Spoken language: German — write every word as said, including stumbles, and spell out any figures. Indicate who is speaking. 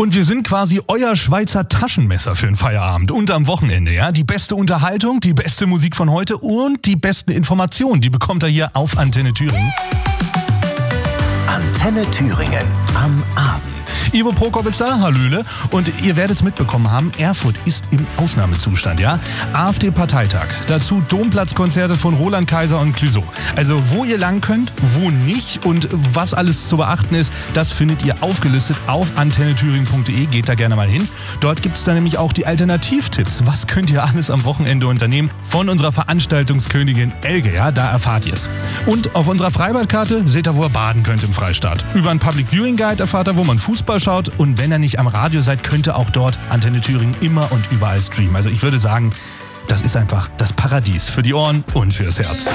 Speaker 1: Und wir sind quasi euer Schweizer Taschenmesser für den Feierabend und am Wochenende. Ja? Die beste Unterhaltung, die beste Musik von heute und die besten Informationen, die bekommt ihr hier auf Antenne Thüringen.
Speaker 2: Antenne Thüringen am Abend.
Speaker 1: Ivo Prokop ist da, hallöle. Und ihr werdet es mitbekommen haben, Erfurt ist im Ausnahmezustand, ja? AfD-Parteitag. Dazu Domplatzkonzerte von Roland Kaiser und Clouseau. Also wo ihr lang könnt, wo nicht und was alles zu beachten ist, das findet ihr aufgelistet auf antenne thüringen punkt de. Geht da gerne mal hin. Dort gibt es dann nämlich auch die Alternativtipps. Was könnt ihr alles am Wochenende unternehmen? Von unserer Veranstaltungskönigin Elke, ja? Da erfahrt ihr es. Und auf unserer Freibadkarte seht ihr, wo ihr baden könnt im Freistaat. Über einen Public Viewing Guide erfahrt ihr, wo man Fußball schaut. Und wenn ihr nicht am Radio seid, könnt ihr auch dort Antenne Thüringen immer und überall streamen. Also ich würde sagen, das ist einfach das Paradies für die Ohren und fürs Herz.